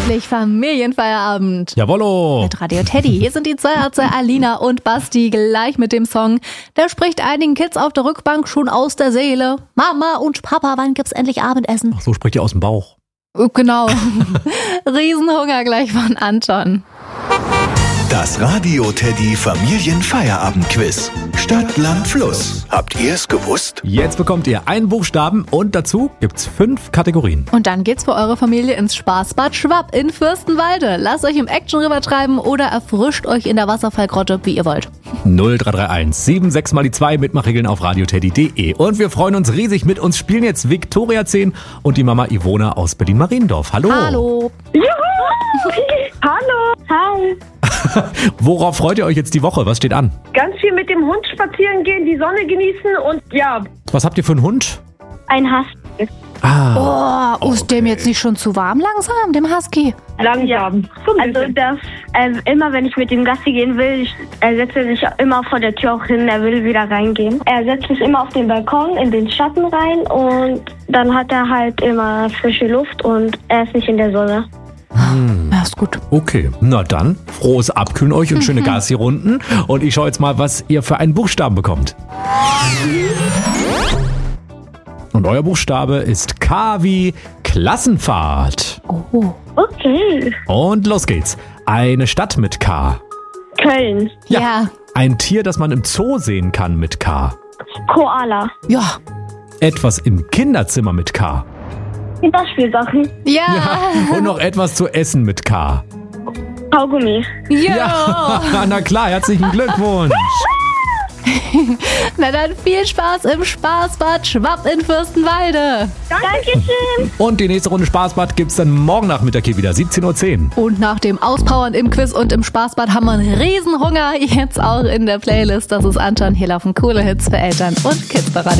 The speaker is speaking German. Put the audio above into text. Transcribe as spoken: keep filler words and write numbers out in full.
endlich Familienfeierabend. Jawollo. Mit Radio Teddy. Hier sind die zwei Ärzte Alina und Basti gleich mit dem Song. Der spricht einigen Kids auf der Rückbank schon aus der Seele. Mama und Papa, wann gibt's endlich Abendessen? Ach, so spricht ihr aus dem Bauch. Genau. Riesenhunger gleich von Anton. Das Radio Teddy Familienfeierabend-Quiz. Stadt, Land, Fluss. Habt ihr es gewusst? Jetzt bekommt ihr einen Buchstaben und dazu gibt's fünf Kategorien. Und dann geht's für eure Familie ins Spaßbad Schwapp in Fürstenwalde. Lasst euch im Action River treiben oder erfrischt euch in der Wasserfallgrotte, wie ihr wollt. null drei drei eins sieben sechs mal die zwei Mitmachregeln auf radioteddy punkt de. Und wir freuen uns riesig, mit uns spielen jetzt Viktoria zehn und die Mama Ivona aus Berlin-Mariendorf. Hallo. Hallo. Juhu! Hallo! Hi! Worauf freut ihr euch jetzt die Woche? Was steht an? Ganz viel mit dem Hund spazieren gehen, die Sonne genießen und ja. Was habt ihr für einen Hund? Ein Husky. Ah. Oh, ist dem jetzt nicht schon zu warm langsam, dem Husky? Langsam. Also das, äh, immer wenn ich mit ihm Gassi gehen will, ich, er setzt sich immer vor der Tür auch hin, er will wieder reingehen. Er setzt sich immer auf den Balkon in den Schatten rein und dann hat er halt immer frische Luft und er ist nicht in der Sonne. Hm. Ja, ist gut. Okay, na dann, frohes Abkühlen euch und schöne Gassi-Runden. Und ich schaue jetzt mal, was ihr für einen Buchstaben bekommt. Und euer Buchstabe ist K wie Klassenfahrt. Oh. Okay. Und los geht's. Eine Stadt mit K. Köln. Ja. Ja. Ein Tier, das man im Zoo sehen kann mit K. Koala. Ja. Etwas im Kinderzimmer mit K. Kinderspielsachen. Ja. Und noch etwas zu essen mit K. Kaugummi. Ja. Na klar, herzlichen Glückwunsch. Na dann viel Spaß im Spaßbad Schwapp in Fürstenwalde. Dankeschön. Und die nächste Runde Spaßbad gibt's dann morgen Nachmittag hier wieder, siebzehn Uhr zehn. Und nach dem Auspowern im Quiz und im Spaßbad haben wir einen Riesenhunger. Jetzt auch in der Playlist. Das ist Anton. Hier laufen coole Hits für Eltern und Kids bei Radio